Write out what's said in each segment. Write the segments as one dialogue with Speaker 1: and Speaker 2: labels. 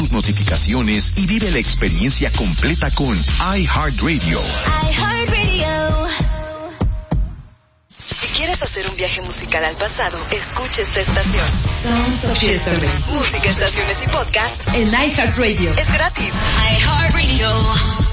Speaker 1: tus notificaciones y vive la experiencia completa con iHeartRadio.
Speaker 2: Si quieres hacer un viaje musical al pasado, escucha esta estación.
Speaker 3: Sounds of History.
Speaker 2: Música, estaciones y podcast
Speaker 3: en iHeartRadio.
Speaker 2: Es gratis. iHeartRadio.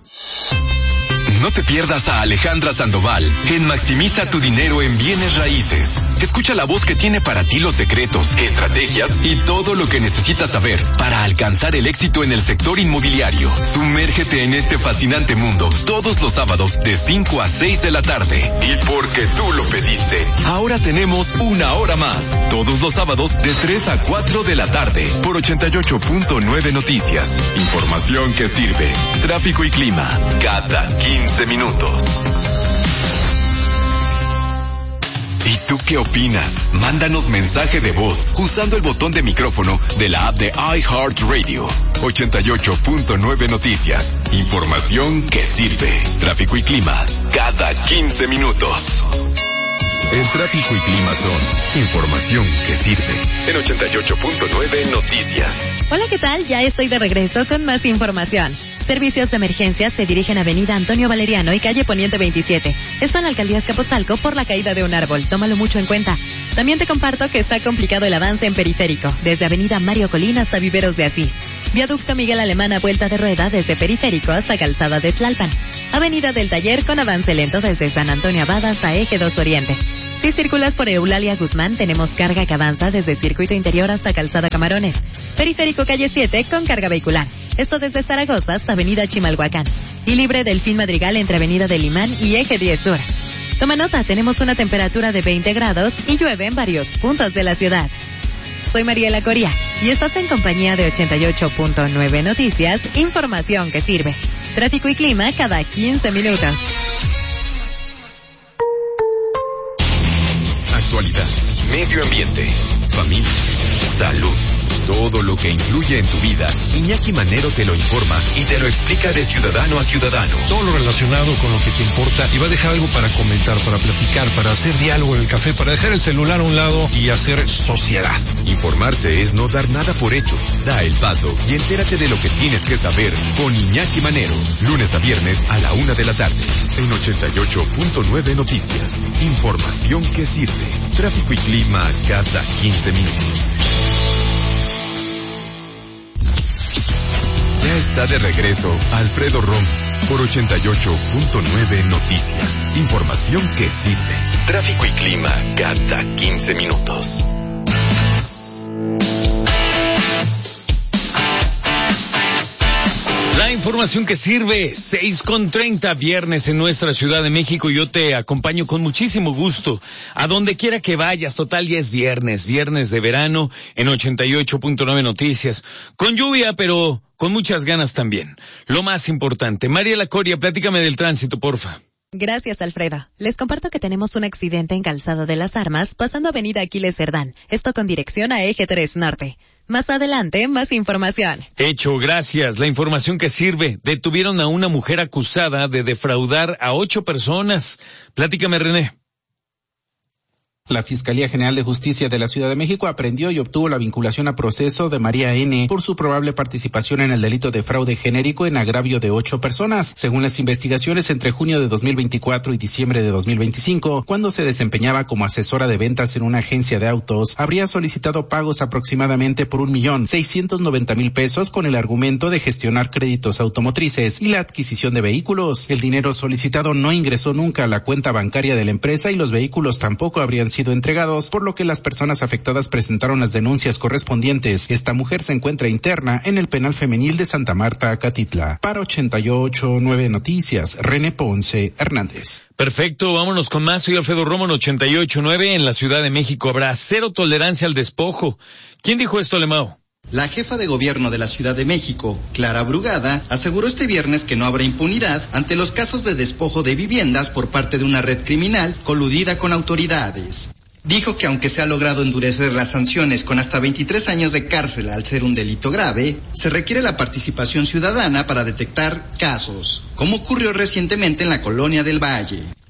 Speaker 4: No te pierdas a Alejandra Sandoval en Maximiza tu dinero en bienes raíces. Escucha la voz que tiene para ti los secretos, estrategias y todo lo que necesitas saber para alcanzar el éxito en el sector inmobiliario. Sumérgete en este fascinante mundo todos los sábados de 5 a 6 de la tarde. Y porque tú lo pediste, ahora tenemos una hora más. Todos los sábados de 3 a 4 de la tarde por 88.9 Noticias. Información que sirve. Tráfico y clima cada 15 minutos. ¿Y tú qué opinas? Mándanos mensaje de voz usando el botón de micrófono de la app de iHeartRadio. 88.9 Noticias. Información que sirve. Tráfico y clima cada 15 minutos. El tráfico y clima son información que sirve. En 88.9 Noticias.
Speaker 5: Hola, ¿qué tal? Ya estoy de regreso con más información. Servicios de emergencia se dirigen a Avenida Antonio Valeriano y calle Poniente 27. Esto en la alcaldía Azcapotzalco por la caída de un árbol. Tómalo mucho en cuenta. También te comparto que está complicado el avance en Periférico, desde Avenida Mario Colín hasta Viveros de Asís. Viaducto Miguel Alemán a vuelta de rueda desde Periférico hasta Calzada de Tlalpan. Avenida del Taller con avance lento desde San Antonio Abad hasta Eje 2 Oriente. Si circulas por Eulalia Guzmán, tenemos carga que avanza desde Circuito Interior hasta Calzada Camarones. Periférico calle 7 con carga vehicular. Esto desde Zaragoza hasta Avenida Chimalhuacán. Y libre Delfín Madrigal entre Avenida del Limán y Eje 10 Sur. Toma nota, tenemos una temperatura de 20 grados y llueve en varios puntos de la ciudad. Soy Mariela Coria y estás en compañía de 88.9 Noticias, información que sirve. Tráfico y clima cada 15 minutos.
Speaker 4: Actualidad, medio ambiente, familia, salud. Todo lo que influye en tu vida, Iñaki Manero te lo informa y te lo explica de ciudadano a ciudadano.
Speaker 6: Todo lo relacionado con lo que te importa y va a dejar algo para comentar, para platicar, para hacer diálogo en el café, para dejar el celular a un lado y hacer sociedad.
Speaker 4: Informarse es no dar nada por hecho. Da el paso y entérate de lo que tienes que saber con Iñaki Manero. Lunes a viernes a la 1 de la tarde. En 88.9 Noticias. Información que sirve. Tráfico y clima cada 15 minutos. Ya está de regreso Alfredo Romo por 88.9 Noticias. Información que sirve. Tráfico y clima cada 15 minutos.
Speaker 7: La información que sirve, 6:30 viernes en nuestra Ciudad de México. Yo te acompaño con muchísimo gusto a donde quiera que vayas. Total, ya es viernes de verano en 88.9 Noticias. Con lluvia, pero con muchas ganas también. Lo más importante, Mariela Coria, platícame del tránsito, porfa.
Speaker 5: Gracias, Alfredo. Les comparto que tenemos un accidente en Calzada de las Armas, pasando Avenida Aquiles Cerdán. Esto con dirección a Eje 3 Norte. Más adelante, más información.
Speaker 7: Hecho, gracias. La información que sirve. Detuvieron a una mujer acusada de defraudar a 8 personas. Platícame, René.
Speaker 8: La Fiscalía General de Justicia de la Ciudad de México aprendió y obtuvo la vinculación a proceso de María N. por su probable participación en el delito de fraude genérico en agravio de 8 personas. Según las investigaciones, entre junio de 2024 y diciembre de 2025, cuando se desempeñaba como asesora de ventas en una agencia de autos, habría solicitado pagos aproximadamente por 1,690,000 pesos con el argumento de gestionar créditos automotrices y la adquisición de vehículos. El dinero solicitado no ingresó nunca a la cuenta bancaria de la empresa y los vehículos tampoco habrían sido entregados, por lo que las personas afectadas presentaron las denuncias correspondientes. Esta mujer se encuentra interna en el penal femenil de Santa Marta, Catitla. Para 88.9 Noticias, René Ponce Hernández.
Speaker 7: Perfecto, vámonos con más. Soy Alfredo Romo en 88.9. En la Ciudad de México habrá cero tolerancia al despojo. ¿Quién dijo esto, Lemao?
Speaker 9: La jefa de gobierno de la Ciudad de México, Clara Brugada, aseguró este viernes que no habrá impunidad ante los casos de despojo de viviendas por parte de una red criminal coludida con autoridades. Dijo que aunque se ha logrado endurecer las sanciones con hasta 23 años de cárcel al ser un delito grave, se requiere la participación ciudadana para detectar casos, como ocurrió recientemente en la Colonia del Valle.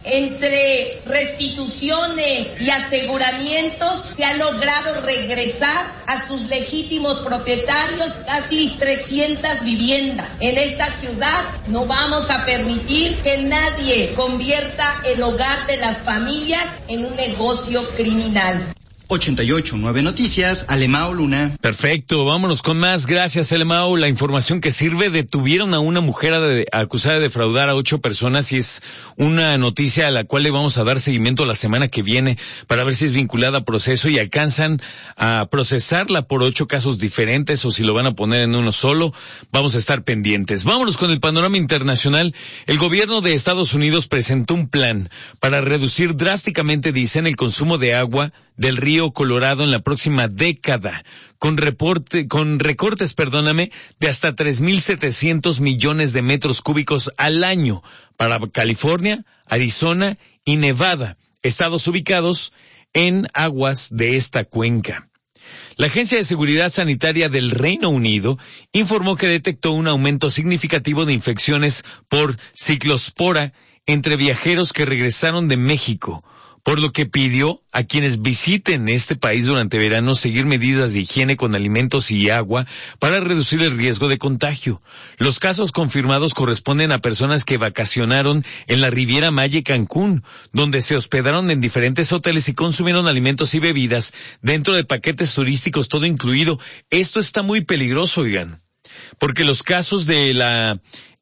Speaker 10: Entre restituciones y aseguramientos se ha logrado regresar a sus legítimos propietarios casi 300 viviendas. En esta ciudad no vamos a permitir que nadie convierta el hogar de las familias en un negocio criminal.
Speaker 9: 88.9 Noticias, Alemao Luna.
Speaker 7: Perfecto, vámonos con más. Gracias, Alemao. La información que sirve: detuvieron a una mujer acusada de defraudar a 8 personas y es una noticia a la cual le vamos a dar seguimiento la semana que viene para ver si es vinculada a proceso y alcanzan a procesarla por 8 casos diferentes o si lo van a poner en uno solo. Vamos a estar pendientes. Vámonos con el panorama internacional. El gobierno de Estados Unidos presentó un plan para reducir drásticamente, dicen, el consumo de agua del río Colorado en la próxima década, con recortes, de hasta 3,700 millones de metros cúbicos al año para California, Arizona y Nevada, estados ubicados en aguas de esta cuenca. La Agencia de Seguridad Sanitaria del Reino Unido informó que detectó un aumento significativo de infecciones por ciclospora entre viajeros que regresaron de México, por lo que pidió a quienes visiten este país durante verano seguir medidas de higiene con alimentos y agua para reducir el riesgo de contagio. Los casos confirmados corresponden a personas que vacacionaron en la Riviera Maya y Cancún, donde se hospedaron en diferentes hoteles y consumieron alimentos y bebidas dentro de paquetes turísticos, todo incluido. Esto está muy peligroso, oigan, porque los casos de la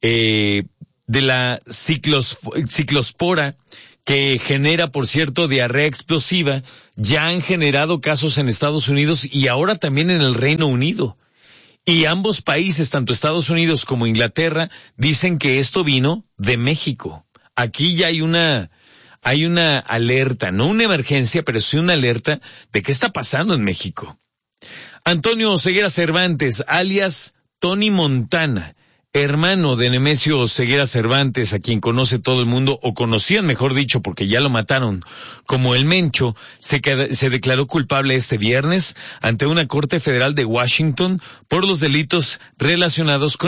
Speaker 7: ciclospora, que genera, por cierto, diarrea explosiva, ya han generado casos en Estados Unidos y ahora también en el Reino Unido. Y ambos países, tanto Estados Unidos como Inglaterra, dicen que esto vino de México. Aquí ya hay una alerta, no una emergencia, pero sí una alerta de qué está pasando en México. Antonio Oseguera Cervantes, alias Tony Montana, hermano de Nemesio Oseguera Cervantes, a quien conoce todo el mundo, o conocían, mejor dicho, porque ya lo mataron, como el Mencho, se declaró culpable este viernes ante una corte federal de Washington por los delitos relacionados con